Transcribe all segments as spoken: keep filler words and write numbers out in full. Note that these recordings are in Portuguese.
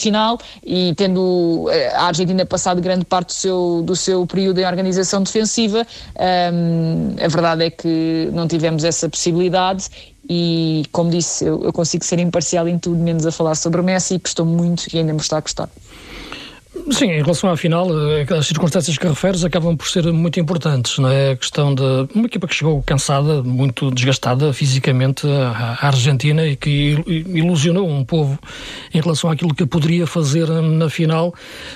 final e tendo a Argentina passado grande parte do seu, do seu período em organização defensiva, um, a verdade é que não tivemos essa possibilidade e, como disse, eu, eu consigo ser imparcial em tudo, menos a falar sobre o Messi, custou muito e ainda me está a custar. Sim, em relação à final, as circunstâncias que referes acabam por ser muito importantes, não é? A questão de uma equipa que chegou cansada, muito desgastada fisicamente à Argentina e que ilusionou um povo em relação àquilo que poderia fazer na final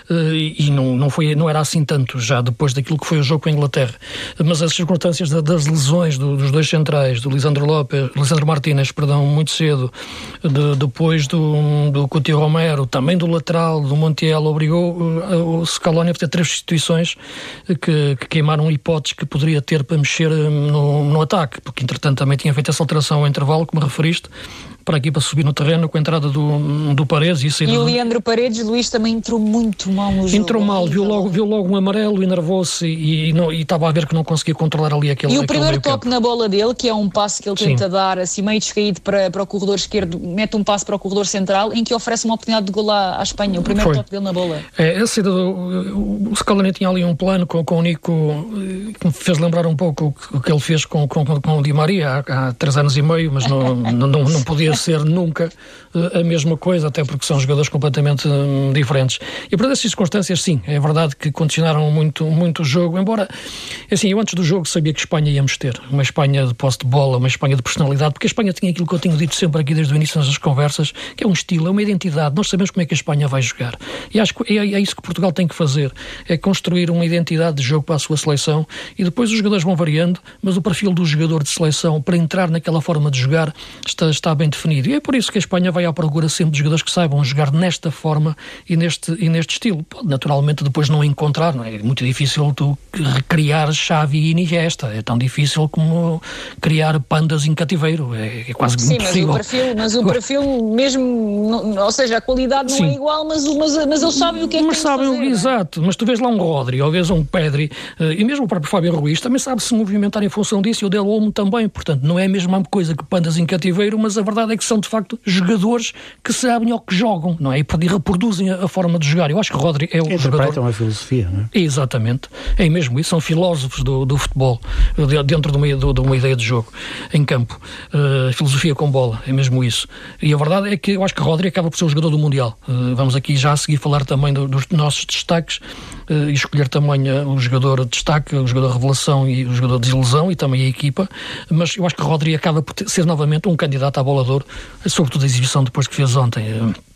e não, não, foi, não era assim tanto já depois daquilo que foi o jogo com a Inglaterra. Mas as circunstâncias das lesões dos dois centrais, do Lisandro Lopes, Lisandro Martínez, perdão, muito cedo, de, depois do, do Coutinho Romero, também do lateral, do Montiel, obrigou o Scaloni a ter três substituições que, que queimaram hipóteses que poderia ter para mexer no, no ataque, porque entretanto também tinha feito essa alteração ao intervalo, como referiste, para a equipa subir no terreno com a entrada do, do Paredes. E, e o Leandro Paredes, Luís, também entrou muito mal no jogo. Entrou mal, viu logo, viu logo um amarelo, enervou-se e, e, não, e estava a ver que não conseguia controlar ali aquele E o primeiro toque na bola dele, que é um passe que ele tenta Sim. dar assim meio descaído para, para o corredor esquerdo, mete um passe para o corredor central, em que oferece uma oportunidade de gol à, à Espanha, o primeiro Foi. toque dele na bola. É, a saída do, o Scaloni tinha ali um plano com, com o Nico, que me fez lembrar um pouco o que ele fez com, com, com o Di Maria há, há três anos e meio, mas não, não, não, não podia ser nunca a mesma coisa, até porque são jogadores completamente hum, diferentes. E por essas circunstâncias, sim, é verdade que condicionaram muito, muito o jogo, embora, assim, eu antes do jogo sabia que Espanha íamos ter uma Espanha de posse de bola, uma Espanha de personalidade, porque a Espanha tinha aquilo que eu tenho dito sempre aqui desde o início das conversas, que é um estilo, é uma identidade, nós sabemos como é que a Espanha vai jogar, e acho que é, é isso que Portugal tem que fazer, é construir uma identidade de jogo para a sua seleção, e depois os jogadores vão variando, mas o perfil do jogador de seleção para entrar naquela forma de jogar está, está bem definido, e é por isso que a Espanha vai à procura sempre de jogadores que saibam jogar nesta forma e neste, e neste estilo. Pode naturalmente depois não encontrar, não é? É muito difícil tu recriar Xavi e Iniesta, é tão difícil como criar pandas em cativeiro, é, é quase Sim, impossível. Mas o perfil, mas o perfil mesmo, não, ou seja, a qualidade não Sim. é igual, mas, mas, mas eles sabem o que é que mas tem sabem, que fazer. Exato, mas tu vês lá um Rodri, ou vês um Pedri, e mesmo o próprio Fábio Ruiz também sabe se movimentar em função disso, e o Del Olmo também, portanto não é a mesma coisa que pandas em cativeiro, mas a verdade é que são de facto jogadores que sabem ao que jogam, não é? E reproduzem a, a forma de jogar. Eu acho que o Rodri é o Interpretam jogador... Interpretam a filosofia, não é? Exatamente. É mesmo isso. São filósofos do, do futebol, dentro de uma, de uma ideia de jogo, em campo. Uh, filosofia com bola, é mesmo isso. E a verdade é que eu acho que o Rodri acaba por ser o jogador do Mundial. Uh, vamos aqui já a seguir falar também do, dos nossos destaques uh, e escolher também uh, o jogador de destaque, o jogador de revelação e o jogador de desilusão e também a equipa. Mas eu acho que o Rodri acaba por ter, ser novamente um candidato à bola de ouro, sobretudo a exibição depois que fez ontem.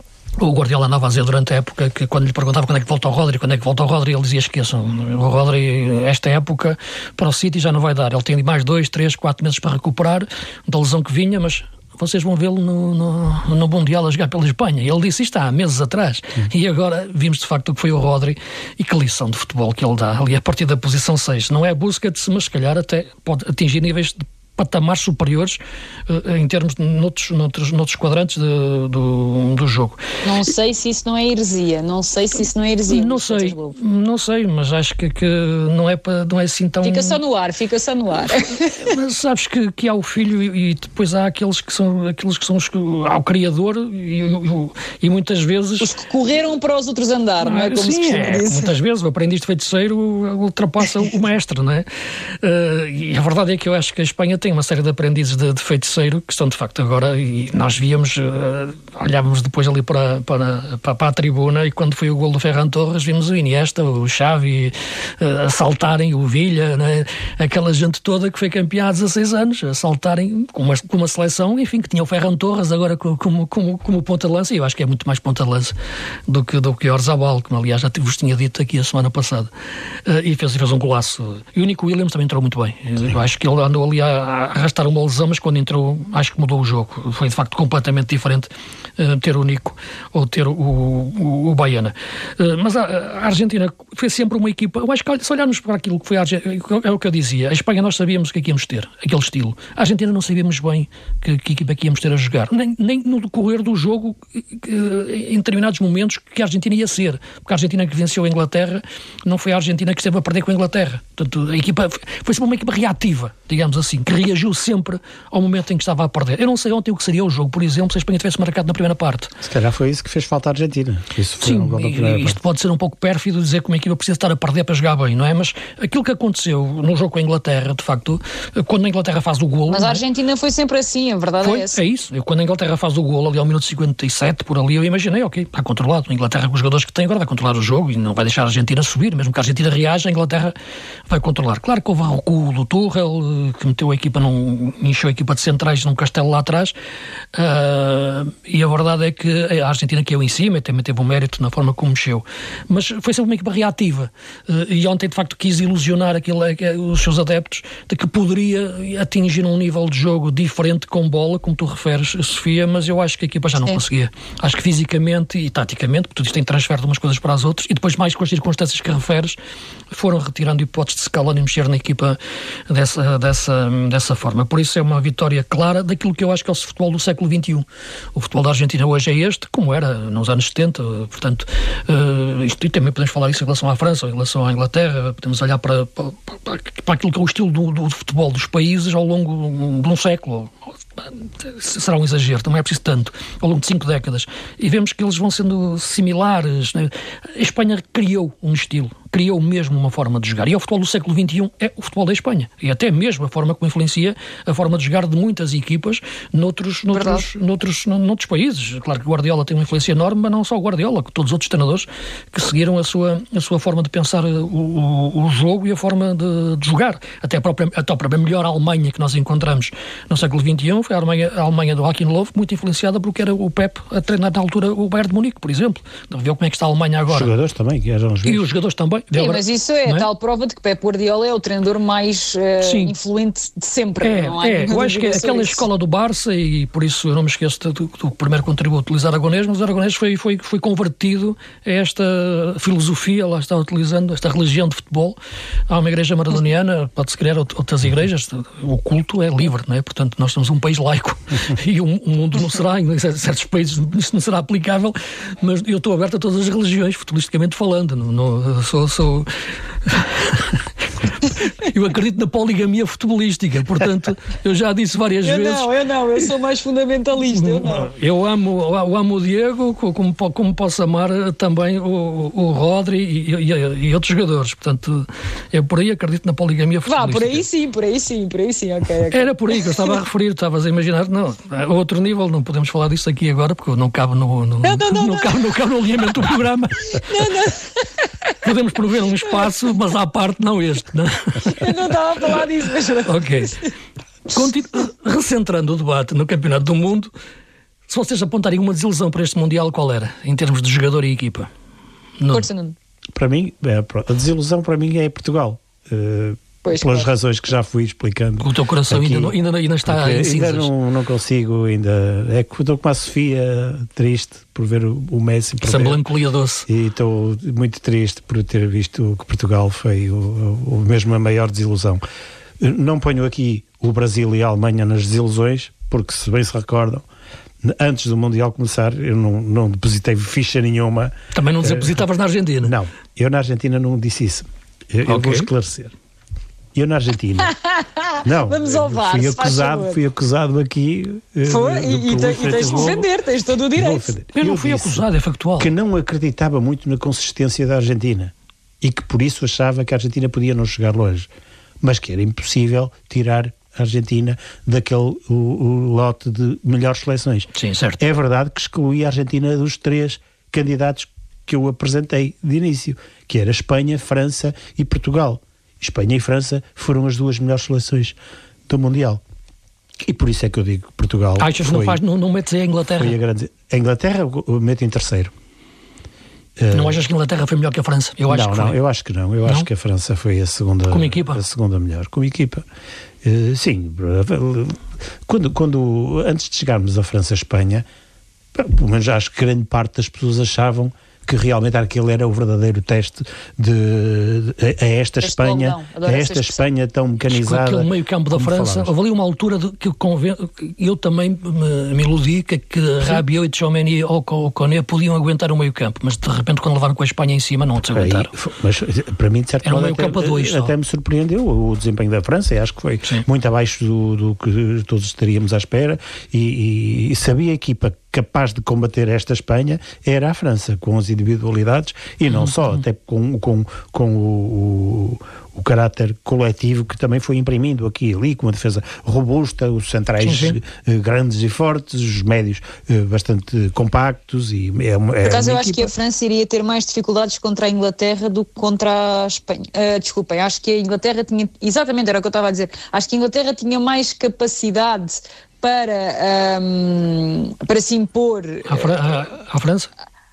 O Guardiola andava a dizer durante a época que quando lhe perguntava quando é que volta o Rodri, quando é que volta o Rodri, ele dizia: esqueçam, o Rodri esta época para o City já não vai dar, ele tem mais dois, três, quatro meses para recuperar da lesão que vinha, mas vocês vão vê-lo no, no, no Mundial a jogar pela Espanha. Ele disse isto há meses atrás. Uhum. E agora vimos de facto o que foi o Rodri e que lição de futebol que ele dá ali a partir da posição seis. Não é Busquets, mas se calhar até pode atingir níveis de patamares superiores uh, em termos de noutros, noutros, noutros quadrantes de, do, do jogo. Não sei se isso não é heresia, não sei se isso não é heresia. Não sei, não sei, mas acho que, que não, é para, não é assim tão... Fica só no ar, fica só no ar. Mas sabes que, que há o filho e, e depois há aqueles que são, aqueles que são os, há o criador e, e, e muitas vezes... Os que correram para os outros andar, não é? Como Sim, se é, muitas vezes o aprendiz de feiticeiro ultrapassa o mestre, não é? Uh, e a verdade é que eu acho que a Espanha tem uma série de aprendizes de, de feiticeiro que estão de facto agora, e nós víamos, uh, olhávamos depois ali para, para, para, para a tribuna, e quando foi o gol do Ferran Torres vimos o Iniesta, o Xavi uh, a saltarem, o Villa, né? Aquela gente toda que foi campeã há dezasseis anos, a saltarem com uma, com uma seleção, enfim, que tinha o Ferran Torres agora como, como, como ponta de lança, e eu acho que é muito mais ponta de lança do que, do que Orzabal, como aliás já vos tinha dito aqui a semana passada, uh, e fez, fez um golaço. E o Nico Williams também entrou muito bem. Eu acho que ele andou ali a, a arrastar uma lesão, mas quando entrou acho que mudou o jogo. Foi de facto completamente diferente uh, ter o Nico ou ter o, o, o Baiana. Uh, mas a, a Argentina foi sempre uma equipa, eu acho que se olharmos para aquilo que foi a Argentina, é o que eu dizia, a Espanha nós sabíamos o que é que íamos ter, aquele estilo. A Argentina não sabíamos bem que, que equipa que íamos ter a jogar, nem, nem no decorrer do jogo, que, em determinados momentos, que a Argentina ia ser, porque a Argentina que venceu a Inglaterra não foi a Argentina que esteve a perder com a Inglaterra. Portanto, a equipa foi sempre uma equipa reativa, digamos assim, que reagiu sempre ao momento em que estava a perder. Eu não sei ontem o que seria o jogo, por exemplo, se a Espanha tivesse marcado na primeira parte. Se calhar foi isso que fez falta à Argentina. Isso foi Sim, um e, isto pode ser um pouco pérfido dizer como é que precisa estar a perder para jogar bem, não é? Mas aquilo que aconteceu no jogo com a Inglaterra, de facto, quando a Inglaterra faz o golo... Mas a Argentina foi sempre assim, a verdade foi, é essa. É isso. Eu, quando a Inglaterra faz o golo ali ao minuto cinquenta e sete, por ali, eu imaginei, ok, está controlado. A Inglaterra com os jogadores que tem agora vai controlar o jogo e não vai deixar a Argentina subir. Mesmo que a Argentina reaja, a Inglaterra vai controlar. Claro que houve o recuo do Tuchel, que meteu a equipa, num, encheu a equipa de centrais num castelo lá atrás, uh, e a verdade é que a Argentina caiu em cima e também teve um mérito na forma como mexeu. Mas foi sempre uma equipa reativa. Uh, e ontem, de facto, quis ilusionar aquilo, os seus adeptos de que poderia atingir um nível de jogo diferente com bola, como tu referes, Sofia, mas eu acho que a equipa já não Sim. conseguia. Acho que fisicamente e taticamente, porque tudo isto tem transfer de umas coisas para as outras, e depois mais com as circunstâncias que referes, foram retirando hipóteses de Scaloni e mexer na equipa dessa, dessa, dessa forma. Por isso é uma vitória clara daquilo que eu acho que é o futebol do século vinte e um. O futebol da Argentina hoje é este, como era nos anos setenta, portanto, uh, isto, e também podemos falar isso em relação à França, ou em relação à Inglaterra, podemos olhar para, para, para aquilo que é o estilo do, do futebol dos países ao longo de um século. Será um exagero, também é preciso tanto, ao longo de cinco décadas, e vemos que eles vão sendo similares, né? A Espanha criou um estilo, criou mesmo uma forma de jogar, e o futebol do século vinte e um é o futebol da Espanha, e até mesmo a forma como influencia a forma de jogar de muitas equipas noutros, noutros, noutros, noutros países. Claro que o Guardiola tem uma influência enorme, mas não só o Guardiola, que todos os outros treinadores que seguiram a sua, a sua forma de pensar o, o, o jogo e a forma de, de jogar. Até a própria, até a própria melhor Alemanha que nós encontramos no século vinte e um foi a Alemanha, a Alemanha do Joachim Löw, muito influenciada pelo que era o Pep a treinar na altura o Bayern de Munique, por exemplo. Não viu como é que está a Alemanha agora. Os jogadores também, que eram os E os jogadores também. Sim, agora, mas isso é, é tal prova de que Pep Guardiola é o treinador mais uh, influente de sempre. É, não há é. Eu acho que é aquela isso. escola do Barça, e por isso eu não me esqueço do, do primeiro contributo dos Aragonês, mas o Aragonês foi, foi, foi convertido a esta filosofia, lá está utilizando esta religião de futebol. Há uma igreja maradoniana, pode-se criar outras igrejas, o culto é livre, não é? Portanto, nós somos um país laico e o, o mundo não será, em certos países isso não será aplicável, mas eu estou aberto a todas as religiões, futbolisticamente falando. Não, não, sou... sou... Eu acredito na poligamia futebolística, portanto, eu já disse várias eu vezes... Não, eu não, eu sou mais fundamentalista, eu não. Eu amo, eu amo o Diego, como, como posso amar também o, o Rodri e, e, e outros jogadores, portanto, eu por aí acredito na poligamia futebolística. Vá, por aí sim, por aí sim, por aí sim, ok. okay. Era por aí que eu estava a referir, estavas a imaginar, não, a outro nível, não podemos falar disso aqui agora, porque não cabe no, no, não, não, não, não, cabe, não cabe no alinhamento do programa. Não, não. Podemos prover um espaço, mas à parte não este, não? Eu não estava a falar disso, mas... Ok. Continu- recentrando o debate no Campeonato do Mundo, se vocês apontarem uma desilusão para este Mundial, qual era? Em termos de jogador e equipa? Força, Nuno. Para mim, é, a desilusão para mim é Portugal. Uh, Pois, pelas claro. razões que já fui explicando. O teu coração ainda, não, ainda, ainda está em cinzas. Ainda não, não consigo, ainda. É que estou com a Sofia triste por ver o, o Messi. Essa melancolia doce. E estou muito triste por ter visto que Portugal foi o, o, mesmo a maior desilusão. Não ponho aqui o Brasil e a Alemanha nas desilusões, porque se bem se recordam, antes do Mundial começar, eu não, não depositei ficha nenhuma. Também não depositavas uh, na Argentina? Não, eu na Argentina não disse isso. Eu, okay. eu vou esclarecer. Eu na Argentina. Não, Vamos ao V A R, fui acusado, fui acusado aqui. Foi, uh, e, e, te, e tens de defender, tens todo o direito. Eu não fui acusado, é factual. Que não acreditava muito na consistência da Argentina e que por isso achava que a Argentina podia não chegar longe, mas que era impossível tirar a Argentina daquele o, o lote de melhores seleções. Sim, certo. É verdade que excluí a Argentina dos três candidatos que eu apresentei de início, que era Espanha, França e Portugal. Espanha e França foram as duas melhores seleções do Mundial. E por isso é que eu digo que Portugal... Achas que não, faz, não, não metes aí a Inglaterra? Foi a, grande, a Inglaterra eu meto em terceiro. Não uh, achas que a Inglaterra foi melhor que a França? Eu acho não, que não, foi. eu acho que não. Eu não? acho que a França foi a segunda... Como equipa? A segunda melhor. Como equipa. Uh, sim. Quando, quando, antes de chegarmos à França-Espanha, pelo menos acho que grande parte das pessoas achavam que realmente aquele era o verdadeiro teste de, de a esta este Espanha, a esta Espanha tão mecanizada. Aquele meio campo da França, houve ali uma altura de, que conven... eu também me, me iludi que, que Rabiot e Tchouaméni ou Koné podiam aguentar o meio campo, mas de repente quando levaram com a Espanha em cima não se aguentaram. Aí, mas para mim de certo era um modo meio até, campo a dois até só. me surpreendeu o desempenho da França, e acho que foi Sim. muito abaixo do, do que todos estaríamos à espera, e, e, e sabia a equipa capaz de combater esta Espanha era a França, com as individualidades e não uhum. só, até com, com, com o, o, o caráter coletivo que também foi imprimindo aqui e ali, com uma defesa robusta, os centrais sim, sim. grandes e fortes, os médios bastante compactos. E é uma, é Por acaso eu equipa... acho que a França iria ter mais dificuldades contra a Inglaterra do que contra a Espanha. Uh, desculpem, acho que a Inglaterra tinha, exatamente era o que eu estava a dizer, acho que a Inglaterra tinha mais capacidade para, um, para se impor à, Fra- à, à França?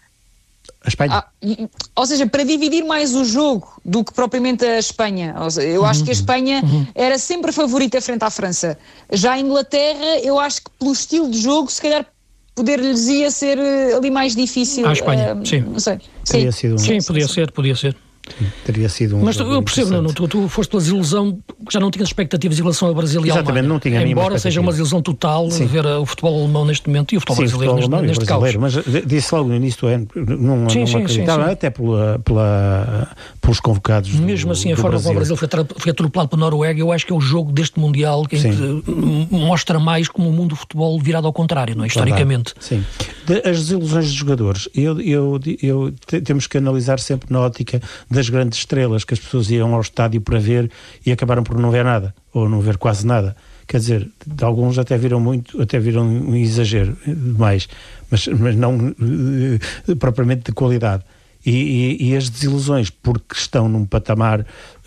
A Espanha. Ah, ou seja, para dividir mais o jogo do que propriamente a Espanha. Ou seja, eu uhum, acho que a Espanha uhum. era sempre a favorita frente à França. Já a Inglaterra, eu acho que pelo estilo de jogo, se calhar poder-lhes ia ser ali mais difícil. À Espanha, uh, sim. Não sei. Sim, sim, um... sim podia ser, podia ser. Sim, teria sido um Mas tu, eu percebo, não, tu, tu foste pela desilusão, já não tinhas expectativas em relação ao Brasil e à Alemanha. Exatamente, não tinha nenhuma Embora seja uma desilusão total sim. ver o futebol alemão neste momento e o futebol sim, brasileiro o futebol neste, neste brasileiro, caos. Mas disse logo no início do ano, não, sim, não sim, acreditava, sim, sim. até pela, pela, pelos convocados do, mesmo assim, a forma como o Brasil foi, foi atropelado pela Noruega, eu acho que é o jogo deste Mundial que, que mostra mais como o mundo do futebol virado ao contrário, não é? Historicamente. Sim. As desilusões dos jogadores, eu, eu, eu, temos que analisar sempre na ótica das grandes estrelas, que as pessoas iam ao estádio para ver e acabaram por não ver nada, ou não ver quase nada. Quer dizer, de alguns até viram muito, até viram um exagero demais, mas, mas não uh, propriamente de qualidade. E, e, e as desilusões, porque estão num patamar uh,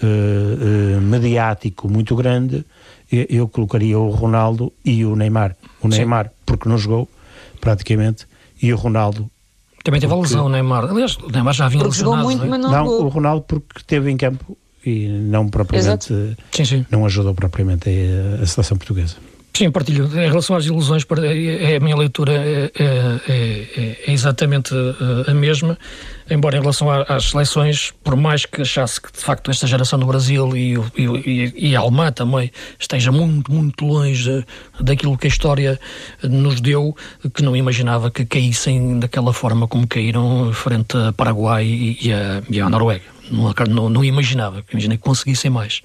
uh, mediático muito grande, eu, eu colocaria o Ronaldo e o Neymar. O Neymar, Sim. porque não jogou, praticamente, e o Ronaldo. Também teve a lesão, o Neymar. Aliás, o Neymar já vinha lesionado. Muito, não, é? mas não, não o Ronaldo porque esteve em campo e não propriamente sim, sim. não ajudou propriamente a, a seleção portuguesa. Sim, partilho. Em relação às ilusões, é, a minha leitura é, é, é, é exatamente a mesma, embora em relação às seleções, por mais que achasse que de facto esta geração do Brasil e, e, e a Alemã também esteja muito, muito longe daquilo que a história nos deu, que não imaginava que caíssem daquela forma como caíram frente a Paraguai e a, e a Noruega. Não, não, não imaginava, imaginei que conseguissem mais.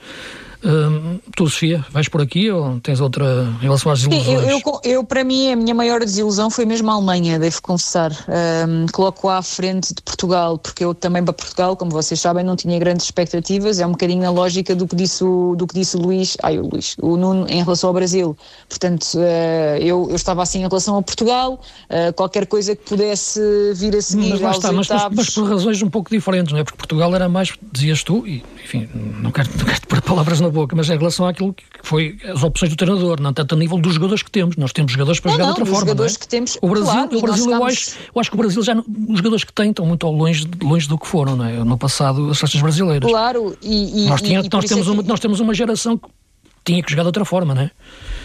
Hum, tu, Sofia, vais por aqui ou tens outra em relação às desilusões? Sim, eu, eu, eu, para mim, a minha maior desilusão foi mesmo a Alemanha, devo confessar. Um, coloco à frente de Portugal, porque eu também para Portugal, como vocês sabem, não tinha grandes expectativas. É um bocadinho na lógica do que disse o, do que disse o Luís, ai, o Luís, o Nuno em relação ao Brasil. Portanto, uh, eu, eu estava assim em relação a Portugal, uh, qualquer coisa que pudesse vir a seguir mas lá aos está, mas, mas, mas por razões um pouco diferentes, não é? Porque Portugal era mais, dizias tu, e enfim, não quero, não quero te pôr palavras na boca, mas em relação àquilo que foi as opções do treinador, não tanto a nível dos jogadores que temos. Nós temos jogadores para não, jogar não, de outra forma. Jogadores não é? que temos, o Brasil, claro, o Brasil eu, estamos... acho, eu acho que o Brasil já, os jogadores que tem estão muito longe, longe do que foram, não é? No passado, as seleções brasileiras. Claro, e, e, nós, tinha, e, nós, e temos é uma, que... nós temos uma geração que tinha que jogar de outra forma, não é?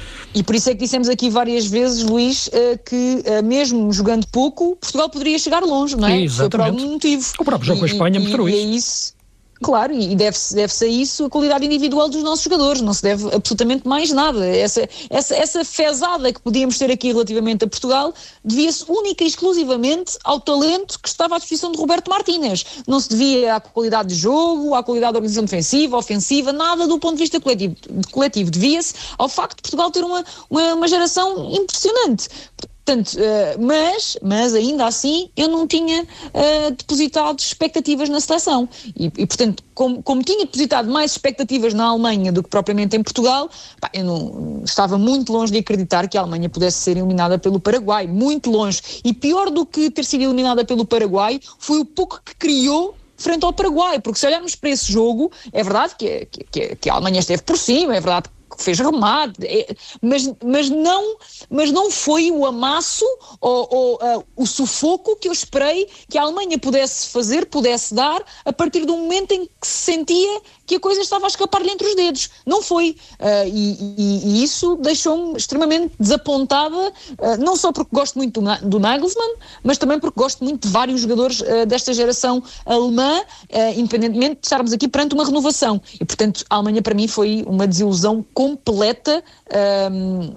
E por isso é que dissemos aqui várias vezes, Luís, que mesmo jogando pouco, Portugal poderia chegar longe, não é? Exatamente. Foi por algum motivo. O próprio jogo com a Espanha mostrou isso. E é isso. Claro, e deve-se, deve-se a isso a qualidade individual dos nossos jogadores, não se deve absolutamente mais nada. Essa, essa, essa fezada que podíamos ter aqui relativamente a Portugal devia-se única e exclusivamente ao talento que estava à disposição de Roberto Martínez. Não se devia à qualidade de jogo, à qualidade da organização defensiva, ofensiva, nada do ponto de vista coletivo. De coletivo. Devia-se ao facto de Portugal ter uma, uma, uma geração impressionante. Portanto, uh, mas, mas ainda assim eu não tinha uh, depositado expectativas na seleção e, e portanto, como, como tinha depositado mais expectativas na Alemanha do que propriamente em Portugal, pá, eu não, estava muito longe de acreditar que a Alemanha pudesse ser eliminada pelo Paraguai, muito longe. E pior do que ter sido eliminada pelo Paraguai foi o pouco que criou frente ao Paraguai, porque se olharmos para esse jogo, é verdade que, que, que a Alemanha esteve por cima, é verdade que fez remate, mas, mas, não, mas não foi o amasso ou, ou uh, o sufoco que eu esperei que a Alemanha pudesse fazer, pudesse dar, a partir do momento em que se sentia que a coisa estava a escapar-lhe entre os dedos. Não foi. Uh, e, e, e isso deixou-me extremamente desapontada, uh, não só porque gosto muito do, do Nagelsmann, mas também porque gosto muito de vários jogadores uh, desta geração alemã, uh, independentemente de estarmos aqui perante uma renovação. E, portanto, a Alemanha para mim foi uma desilusão completa. Um,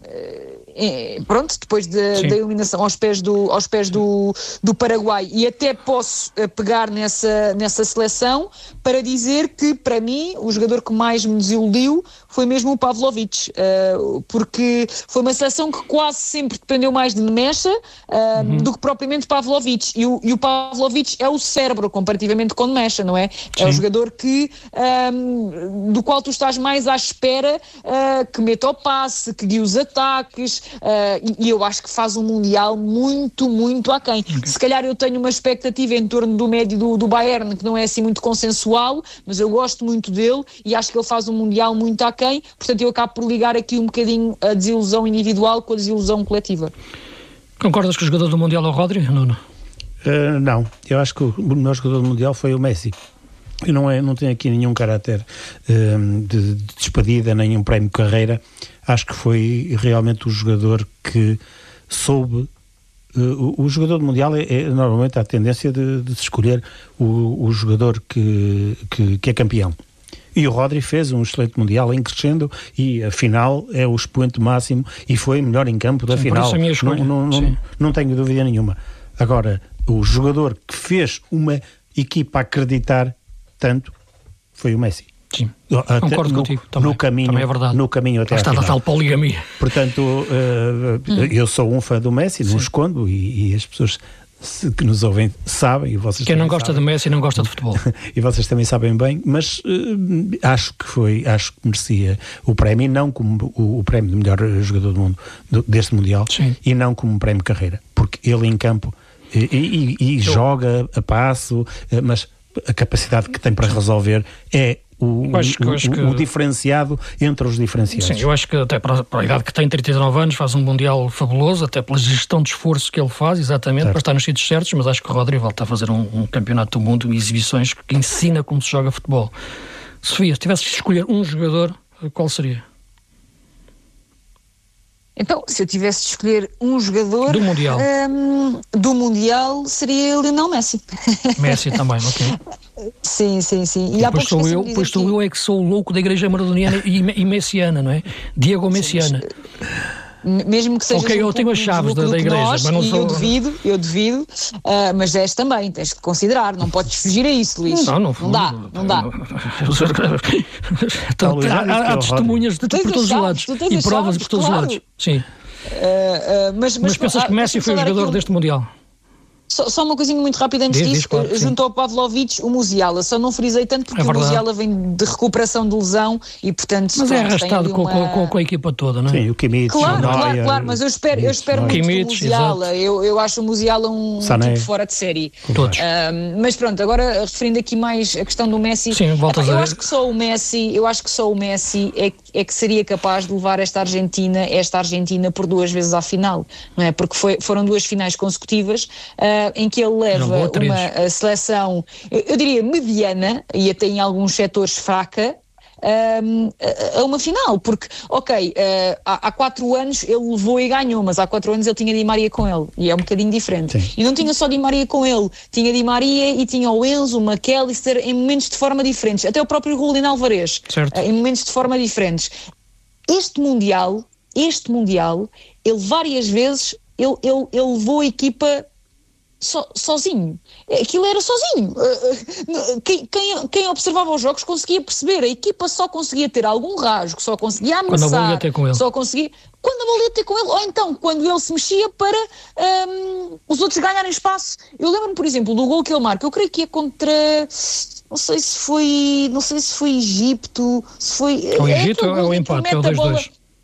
É, pronto, depois de, da eliminação aos pés do, aos pés do, do Paraguai, e até posso uh, pegar nessa, nessa seleção para dizer que para mim o jogador que mais me desiludiu foi mesmo o Pavlovic, uh, porque foi uma seleção que quase sempre dependeu mais de Nemecha uh, uhum. do que propriamente Pavlovic, e o, e o Pavlovic é o cérebro comparativamente com Nemecha, não é? Sim. É o jogador que, um, do qual tu estás mais à espera, uh, que meta o passe, que guie os ataques. Uh, e, e eu acho que faz um Mundial muito, muito aquém. Okay. Se calhar eu tenho uma expectativa em torno do médio do, do Bayern, que não é assim muito consensual, mas eu gosto muito dele e acho que ele faz um Mundial muito aquém, portanto eu acabo por ligar aqui um bocadinho a desilusão individual com a desilusão coletiva. Concordas que o jogador do Mundial é o Rodri, Nuno? Uh, não, eu acho que o melhor jogador do Mundial foi o Messi. Eu não, é, não tenho aqui nenhum caráter uh, de, de despedida, nenhum prémio de carreira. Acho que foi realmente o jogador que soube. Uh, o, o jogador do Mundial é, é normalmente a tendência de, de escolher o, o jogador que, que, que é campeão. E o Rodri fez um excelente Mundial em crescendo e a final é o expoente máximo e foi melhor em campo da Sim, final. Por isso a minha escolha. Não, não, não, não tenho dúvida nenhuma. Agora, o jogador que fez uma equipa acreditar tanto foi o Messi. Sim, até concordo no, contigo. Também, no caminho, também é verdade. No caminho até está da tal poligamia. Portanto, uh, hum. eu sou um fã do Messi, não escondo, e, e as pessoas se, que nos ouvem sabem. E vocês Quem não gosta sabem. de Messi não gosta de futebol. E vocês também sabem bem, mas uh, acho que foi, acho que merecia o prémio, e não como o, o prémio de melhor jogador do mundo do, deste Mundial, Sim. e não como um prémio de carreira, porque ele em campo e, e, e joga a passo, mas a capacidade que tem para resolver é o, acho que, o, acho que... o diferenciado entre os diferenciados. Sim, eu acho que até para, para a idade que tem, trinta e nove anos, faz um Mundial fabuloso, até pela gestão de esforço que ele faz, exatamente, certo. Para estar nos sítios certos, mas acho que o Rodri volta a fazer um, um campeonato do mundo e exibições que ensina como se joga futebol. Sofia, se tivesse que escolher um jogador, qual seria? Então, se eu tivesse de escolher um jogador do Mundial, um, do mundial seria Lionel Messi. Messi também, ok. Sim, sim, sim. E, e há depois sou eu, depois sou eu é que sou o louco da igreja maradoniana e, e messiana, não é? Diego Messiana. Mesmo que seja ok, um eu tenho as chaves da, da igreja, nós, mas não sou... eu devido, eu devido, uh, mas és também, tens de considerar, não podes fugir a isso, Luís. Não, não, não dá, não dá. Então, há, há testemunhas de, por todos os lados e provas por todos os lados. Sim. Uh, uh, mas, mas, mas pensas que Messi foi o jogador deste Mundial? Só, só uma coisinha muito rápida antes diz, disso, diz, claro, junto ao Pavlovic, o Musiala, só não frisei tanto porque é o Musiala vem de recuperação de lesão e portanto... Mas pronto, é arrastado com, uma... com, com a equipa toda, não é? Sim, o Kimmich, claro, o claro, Neuer, claro, mas eu espero, eu espero muito Kimmich, do Musiala, eu, eu acho o Musiala um, um tipo fora de série. Todos. Um, mas pronto, agora referindo aqui mais a questão do Messi, Sim, voltas eu a... acho que só o Messi, eu acho que só o Messi é, é que seria capaz de levar esta Argentina, esta Argentina por duas vezes à final, não é? Porque foi, foram duas finais consecutivas uh, em que ele leva uma seleção, eu, eu diria mediana e até em alguns setores fraca, um, a, a uma final, porque ok, uh, há, há quatro anos ele levou e ganhou, mas há quatro anos ele tinha Di Maria com ele e é um bocadinho diferente. Sim. E não tinha só Di Maria com ele, tinha Di Maria e tinha o Enzo, o McAllister em momentos de forma diferentes, até o próprio Julián Álvarez uh, em momentos de forma diferentes. Este Mundial, este Mundial, ele várias vezes ele, ele, ele levou a equipa So, sozinho, aquilo era sozinho. Quem, quem, quem observava os jogos conseguia perceber, a equipa só conseguia ter algum rasgo, só conseguia amassar, quando a bola ia ter com ele. Só conseguia, quando a bola ia ter com ele, ou então quando ele se mexia para um, os outros ganharem espaço. Eu lembro-me, por exemplo, do gol que ele marca, eu creio que é contra, não sei se foi, não sei se foi Egito, se foi... O Egito é, é o empate, é o dois dois.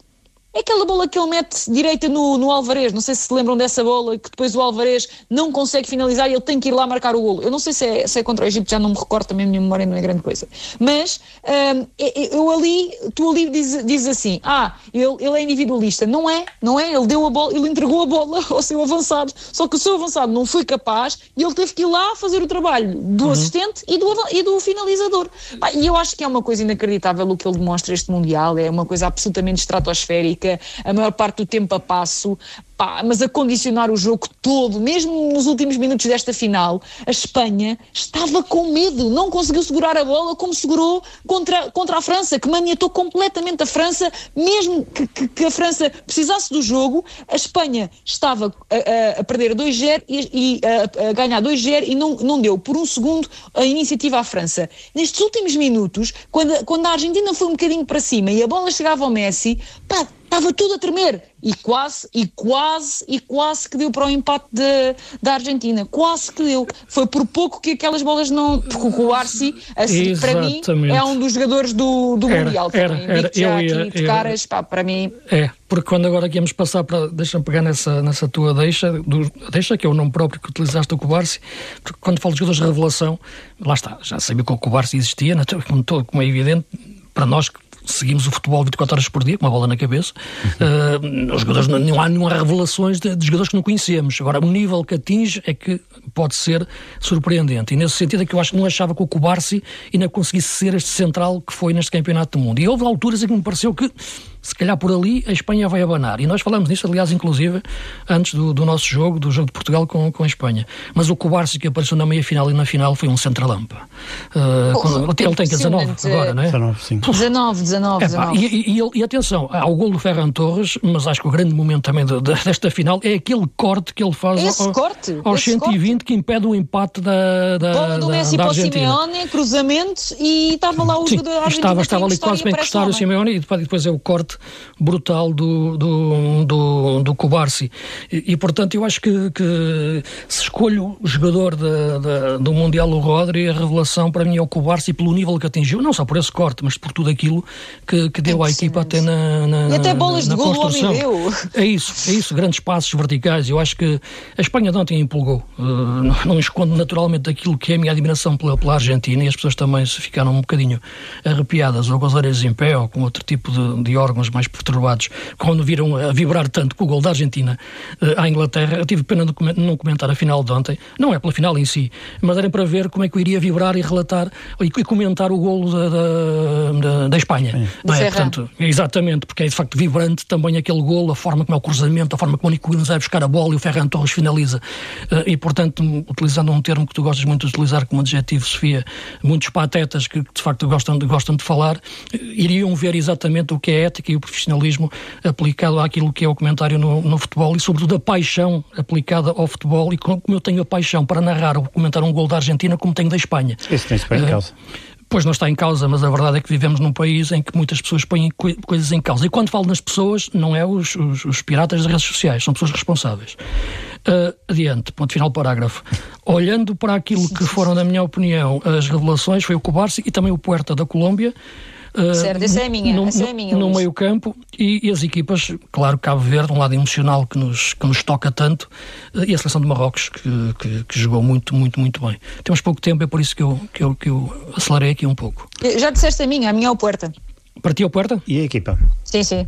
É aquela bola que ele mete direita no, no Alvarez, não sei se se lembram dessa bola, que depois o Alvarez não consegue finalizar e ele tem que ir lá marcar o golo. Eu não sei se é, se é contra o Egito, já não me recordo, também a minha memória não é grande coisa. Mas um, eu ali, tu ali dizes diz assim, ah, ele, ele é individualista. Não é, não é, ele deu a bola, ele entregou a bola ao seu avançado, só que o seu avançado não foi capaz e ele teve que ir lá fazer o trabalho do uhum. assistente e do, e do finalizador. Pá, e eu acho que é uma coisa inacreditável o que ele demonstra este Mundial, é uma coisa absolutamente estratosférica, a maior parte do tempo a passo, pá, mas a condicionar o jogo todo, mesmo nos últimos minutos desta final, a Espanha estava com medo, não conseguiu segurar a bola como segurou contra, contra a França, que maniatou completamente a França, mesmo que, que, que a França precisasse do jogo, a Espanha estava a, a, a perder dois zero e, e a, a ganhar dois zero e não, não deu por um segundo a iniciativa à França. Nestes últimos minutos, quando, quando a Argentina foi um bocadinho para cima e a bola chegava ao Messi, pá, estava tudo a tremer e quase, e quase, e quase que deu para o empate de, da Argentina. Quase que deu. Foi por pouco que aquelas bolas não... Porque o Arce, assim, para mim, é um dos jogadores do, do era, Mundial. Era, também. era, já eu ia, aqui de caras, pá, para mim... É, porque quando agora aqui vamos passar para... Deixa-me pegar nessa, nessa tua deixa, do, deixa, que é o nome próprio que utilizaste, o Cubarsí, porque quando falo de jogadores de revelação, lá está, já sabia que o Cubarsí existia, como, todo, como é evidente, para nós que seguimos o futebol vinte e quatro horas por dia, com uma bola na cabeça. Uhum. Uh, os jogadores, não, não, há, não há revelações de, de jogadores que não conhecemos. Agora, o nível que atinge é que pode ser surpreendente. E nesse sentido é que eu acho que não achava que o Cubarsí ainda conseguisse ser este central que foi neste campeonato do mundo. E houve alturas em que me pareceu que se calhar por ali a Espanha vai abanar. E nós falamos nisso, aliás, inclusive, antes do, do nosso jogo, do jogo de Portugal com, com a Espanha. Mas o Cubarsí que apareceu na meia-final e na final foi um centralampa. Uh, oh, quando, ele tem dezanove agora, não é? dezanove, sim. dezanove, dezanove, é, pá, e, e, e atenção, há o golo do Ferran Torres, mas acho que o grande momento também de, de, desta final é aquele corte que ele faz esse ao, corte, aos esse cento e vinte corte. Que impede o empate da, da, bola do da, Messi da para o Argentina. Simeone, cruzamento, e estava lá o Sim, jogador da Argentina. estava, estava ali quase para encostar o Simeone e depois, depois é o corte brutal do, do, do, do Cubarsí. E, e, portanto, eu acho que, que se escolho o jogador de, de, do Mundial, o Rodri, a revelação para mim é o Cubarsí pelo nível que atingiu, não só por esse corte, mas por tudo aquilo que, que deu à equipa até na, na e até bolas na, de na golo o homem deu. É isso, é isso, grandes passos verticais. Eu acho que a Espanha de ontem empolgou. Uh, não, não escondo naturalmente aquilo que é a minha admiração pela, pela Argentina, e as pessoas também se ficaram um bocadinho arrepiadas, ou com as orelhas em pé, ou com outro tipo de, de órgãos mais perturbados, quando viram a vibrar tanto com o gol da Argentina uh, à Inglaterra. Eu tive pena de não comentar a final de ontem, não é pela final em si, mas era para ver como é que eu iria vibrar e relatar e, e comentar o golo da, da, da, da Espanha. Não é? Portanto, exatamente, porque é de facto vibrante também aquele golo, a forma como é o cruzamento, a forma como o Nico Williams vai buscar a bola e o Ferran Torres finaliza. Uh, e portanto, utilizando um termo que tu gostas muito de utilizar como adjetivo, Sofia, muitos patetas que de facto gostam de, gostam de falar, uh, iriam ver exatamente o que é a ética e o profissionalismo aplicado àquilo que é o comentário no, no futebol, e sobretudo a paixão aplicada ao futebol, e como eu tenho a paixão para narrar ou comentar um gol da Argentina, como tenho da Espanha. Isso tem-se bem em causa. Pois não está em causa, mas a verdade é que vivemos num país em que muitas pessoas põem co- coisas em causa. E quando falo nas pessoas, não é os, os, os piratas das redes sociais, são pessoas responsáveis. Uh, adiante, ponto final, parágrafo. Olhando para aquilo que foram, na minha opinião, as revelações, foi o Cubarsí e também o Puerta da Colômbia. Uh, certo, essa é a minha, no, essa é a minha, no meio campo, e, e as equipas, claro, Cabo Verde, um lado emocional que nos, que nos toca tanto, uh, e a seleção de Marrocos, que, que, que jogou muito, muito, muito bem. Temos pouco tempo, é por isso que eu, que eu, que eu acelerei aqui um pouco. Já disseste a minha, a minha é o Puerta. Para ti é o Puerta? E a equipa? Sim, sim.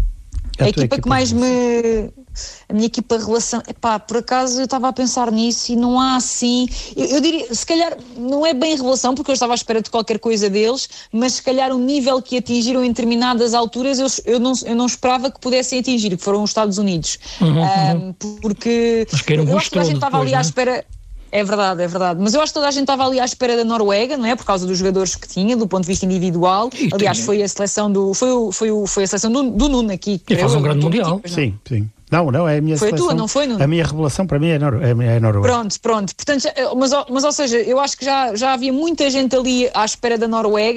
A, a a equipa, equipa que mais me... A minha equipa de relação... Epá, por acaso eu estava a pensar nisso e não há assim... Eu, eu diria, se calhar, não é bem revelação, porque eu estava à espera de qualquer coisa deles, mas se calhar o nível que atingiram em determinadas alturas eu, eu, não, eu não esperava que pudessem atingir, que foram os Estados Unidos. Uhum, um, uhum. Porque mas que era um eu acho que a gente estava ali à espera... É verdade, é verdade. Mas eu acho que toda a gente estava ali à espera da Noruega, não é? Por causa dos jogadores que tinha, do ponto de vista individual. E Aliás, tinha. foi a seleção do... Foi, o, foi, o, foi a seleção do, do Nuno aqui. E faz um grande mundial. Equipas, sim, sim. Não, não, é a minha foi seleção. Foi a tua, não foi, Nuno? A minha revelação para mim é a, Nor- é a Noruega. Pronto, pronto. Portanto, mas, mas ou seja, eu acho que já, já havia muita gente ali à espera da Noruega,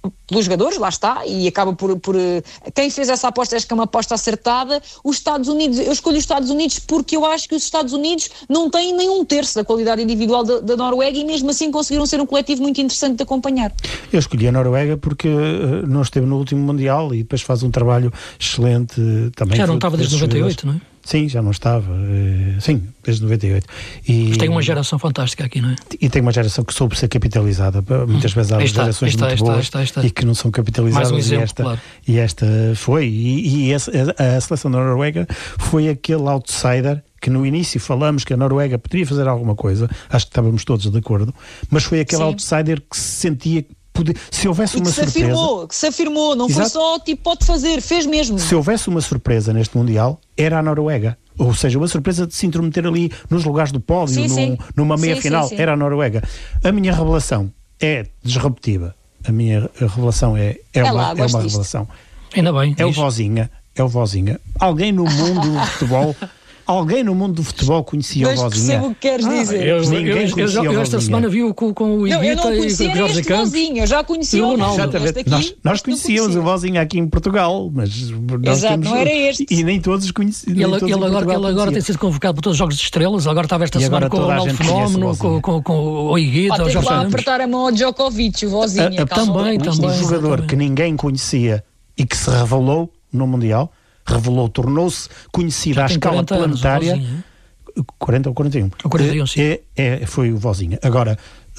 pelos jogadores, lá está, e acaba por, por... Quem fez essa aposta, acho que é uma aposta acertada. Os Estados Unidos, eu escolhi os Estados Unidos porque eu acho que os Estados Unidos não têm nem um terço da qualidade individual da, da Noruega e mesmo assim conseguiram ser um coletivo muito interessante de acompanhar. Eu escolhi a Noruega porque uh, não esteve no último Mundial e depois faz um trabalho excelente também. Já não estava desde noventa e oito, não é? Sim, já não estava. Uh, sim, desde noventa e oito. E Mas tem uma geração fantástica aqui, não é? E tem uma geração que soube ser capitalizada. Muitas vezes há está, gerações está, muito está, boas está, está. e que não são capitalizadas. Mais um exemplo, e, esta, claro. e esta foi. E, e essa, a, a seleção da Noruega foi aquele outsider que no início falamos que a Noruega poderia fazer alguma coisa, acho que estávamos todos de acordo, mas foi aquele Sim. outsider que se sentia que podia, se houvesse e uma que se surpresa... afirmou, que se afirmou, não Exato. Foi só tipo pode fazer, fez mesmo. Se houvesse uma surpresa neste Mundial, era a Noruega. Ou seja, uma surpresa de se intrometer ali nos lugares do pódio, sim, num, sim. numa meia-final, era a Noruega. A minha revelação é disruptiva. A minha revelação é, é, é, lá, uma, é uma revelação. Ainda bem. É o Vozinha. É o Vozinha. Alguém no mundo do futebol... Alguém no mundo do futebol conhecia mas o Vozinha? percebo o que queres ah, dizer. Eu, Ninguém eu, conhecia eu, eu, eu esta o semana vi-o com, com o Iguita não, eu não e com o Jorge Campos. Vozinha, eu já conhecia o Ronaldo. Aqui, nós nós conhecíamos o Vozinha aqui em Portugal, mas nós Exato, temos, não era este. E nem todos conheciam. Ele, ele, agora, ele agora tem sido convocado por todos os Jogos de Estrelas, agora estava esta e semana com o Ronaldo Fenómeno, com, com, com o Iguita, o Jorge Campos. Campos. Apertar a mão ao Djokovic, o Vozinha. A, a, também, um, também. Um jogador também. que ninguém conhecia e que se revelou no Mundial, revelou, tornou-se conhecido à escala planetária. Anos, quarenta ou quarenta e um. Ou quarenta e um, sim. É, é, foi o Vozinha. Agora,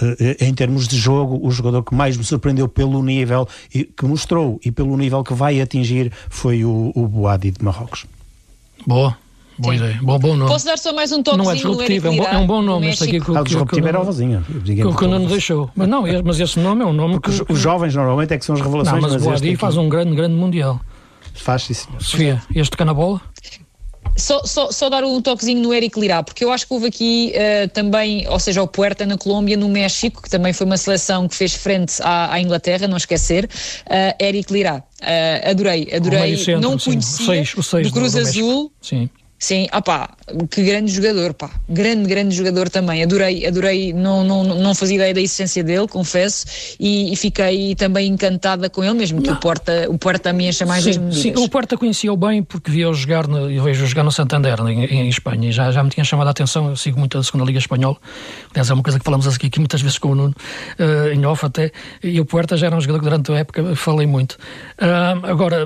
em termos de jogo, o jogador que mais me surpreendeu pelo nível que mostrou e pelo nível que vai atingir foi o, o Boadi de Marrocos. Boa. Boa ideia. Bom, bom nome. Posso dar só mais um toquezinho? Não é disruptivo, é um, bom, é um bom nome este aqui. Ah, o disruptivo era o Vozinha. Que o não deixou. Mas não, mas esse nome é um nome Porque que... os jovens normalmente é que são as revelações. Não, mas, mas o Boadi faz um grande, grande Mundial. Faz, sim, senhor. Sofia, este tocar na bola? Só, só, só dar um toquezinho no Eric Lira, porque eu acho que houve aqui uh, também, ou seja, o Puerta na Colômbia, no México, que também foi uma seleção que fez frente à, à Inglaterra, não esquecer, uh, Eric Lira, uh, adorei, adorei, centro, não sim. conhecia, o seis, o seis do Cruz do, do Azul. Sim. Sim, ah pá, que grande jogador, pá, grande, grande jogador também, adorei, adorei, não, não, não fazia ideia da essência dele, confesso, e, e fiquei também encantada com ele, mesmo que não. o Porta, o Porta me encha mais sim, as medidas. Sim, o Porta conhecia-o bem porque via-o jogar, no, eu vejo jogar no Santander, em, em Espanha, e já, já me tinha chamado a atenção, eu sigo muito a segunda Liga Espanhola, aliás é uma coisa que falamos aqui, aqui muitas vezes com o Nuno, uh, em off até, e o Porta já era um jogador que durante a época falei muito. Uh, agora...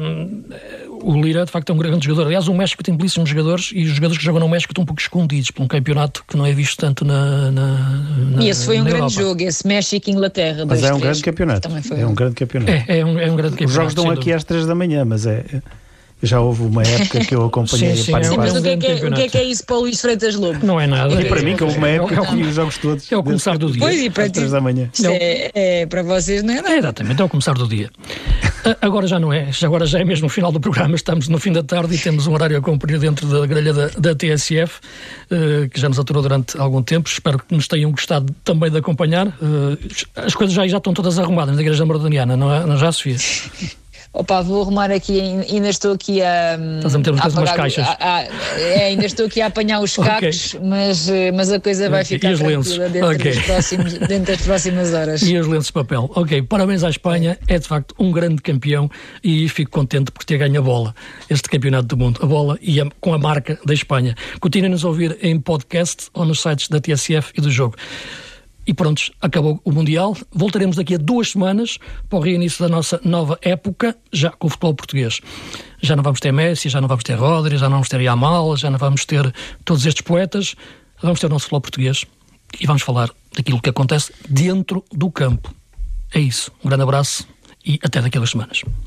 O Lira, de facto, é um grande jogador. Aliás, o México tem belíssimos jogadores e os jogadores que jogam no México estão um pouco escondidos por um campeonato que não é visto tanto na, na, na E esse foi um grande Europa. jogo, esse México-Inglaterra. Mas é um grande campeonato. Foi é um grande campeonato. É, é, um, é um grande campeonato. Os jogos dão aqui às três da manhã, mas é... Já houve uma época que eu acompanhei sim, sim, para é um Mas o que, é que, campeonato. o que é que é isso para o Luís Freitas Lobo? Não é nada. E para mim, que houve uma época é, que eu vi os jogos todos. É o começar do dia. Pois, e para às ti, três da manhã. isto é, é, para vocês não é nada. É, exatamente, é o começar do dia. Agora já não é, agora já é mesmo o final do programa, estamos no fim da tarde e temos um horário a cumprir dentro da grelha da, da T S F, uh, que já nos aturou durante algum tempo, espero que nos tenham gostado também de acompanhar. Uh, as coisas já, já estão todas arrumadas na Igreja Mardoniana, não é, não já, Sofia? Opa, vou arrumar aqui, ainda estou aqui a... Estás a meter umas umas caixas. A, a, é, ainda estou aqui a apanhar os cacos, okay. mas, mas a coisa vai ficar tranquila dentro, okay. dos próximos, dentro das próximas horas. E os lenços de papel. Ok, parabéns à Espanha, é de facto um grande campeão e fico contente por ter ganho a bola, este campeonato do mundo, a bola e a, com a marca da Espanha. Continuem-nos a ouvir em podcast ou nos sites da T S F e do Jogo. E pronto, acabou o Mundial. Voltaremos daqui a duas semanas para o reinício da nossa nova época, já com o futebol português. Já não vamos ter Messi, já não vamos ter Rodri, já não vamos ter Yamal, já não vamos ter todos estes poetas. Vamos ter o nosso futebol português e vamos falar daquilo que acontece dentro do campo. É isso. Um grande abraço e até daqui a duas semanas.